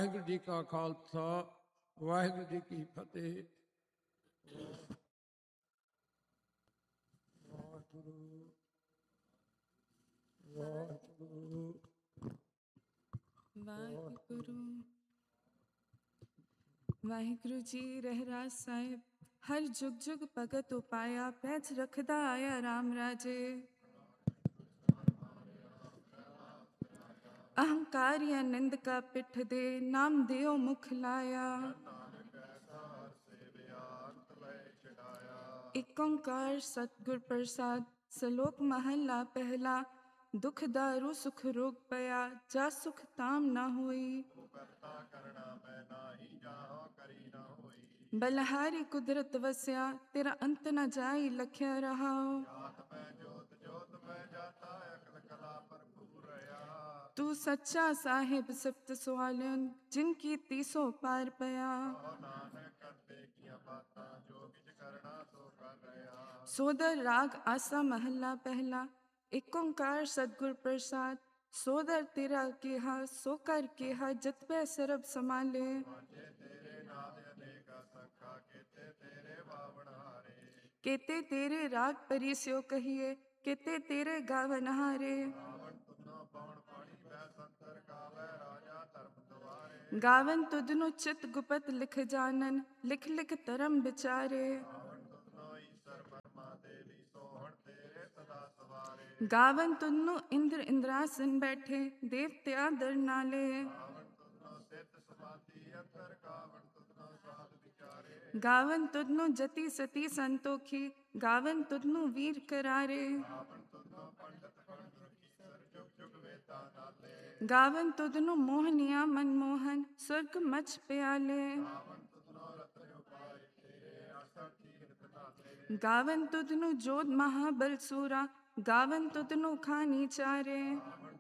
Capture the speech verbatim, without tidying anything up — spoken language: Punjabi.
ਵਾਹਿਗੁਰੂ ਜੀ ਕਾ ਖਾਲਸਾ, ਵਾਹਿਗੁਰੂ ਜੀ ਕੀ ਫਤਿਹ। ਵਾਹਿਗੁਰੂ ਵਾਹਿਗੁਰੂ ਵਾਹਿਗੁਰੂ ਵਾਹਿਗੁਰੂ ਜੀ ਰਹਿਰਾਸ ਸਾਹਿਬ। ਹਰ ਜੁਗ ਜੁਗ ਭਗਤ ਉਪਾਇਆ, ਪੈਜ ਰਖਦਾ ਆਇਆ ਰਾਮ ਰਾਜੇ। ਅਹੰਕਾਰ या ਨਿੰਦ ਕਾ ਪਿੱਠ ਦੇ, ਨਾਮ ਦਿਓ ਮੁਖ ਲਾਇਆ। ਇਕ ਓੰਕਾਰ ਸਤਿਗੁਰ ਪ੍ਰਸਾਦ। ਸਲੋਕ ਮਹੱਲਾ ਪਹਿਲਾ। ਦੁਖ ਦਾਰੂ ਸੁਖ ਰੋਗ ਪਿਆ, ਜਾ ਸੁਖ ਤਾਮ ਨਾ ਹੋਈ। ਬਲਹਾਰੀ ਕੁਦਰਤ ਵਸਿਆ, ਤੇਰਾ ਅੰਤ ਨਾ ਜਾਈ ਲਖਿਆ ਰਹਾਉ। ਤੂੰ ਸੱਚਾ ਸਾਹਿਬ ਸਿਫਤ ਸੁਆਲਿਨ, ਜਿਨ ਕੀ ਤੀਸੋ ਪਾਰ ਪਿਆ। ਸੋਦਰ ਰਾਗ ਆਸਾ ਮਹੱਲਾ ਪਹਿਲਾ। ਇਕ ਓੰਕਾਰ ਸਤਿਗੁਰ ਪ੍ਰਸਾਦ। ਸੋਦਰ ਤੇਰਾ ਕਿਹਾ, ਸੋ ਕਰ ਕਿਹਾ, ਜਤਬੈ ਸਰਬ ਸਮਾਲੇ। केते तेरे राग परिस्यो कहिए, केते तेरे गावन हारे। गावन तुधनु चित गुपत लिख जानन, लिख लिख तरम बिचारे। गावन तुधनु इंद्र इंद्रासन बैठे, देवत्या दर नाले। गावन तुधनु जति सती संतोखी, गावन तुधनु वीर करारे। गावन तुधनु मोहनिया मनमोहन, स्वर्ग मच प्याले। गावन तुधनु जोध महाबल सूरा, गावन तुधनु खानी चारे।